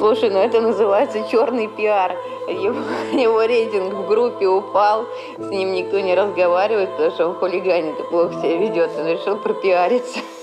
Слушай, ну это называется черный пиар. Его рейтинг в группе упал, с ним никто не разговаривает, потому что он хулиганит и плохо себя ведет. Он решил пропиариться.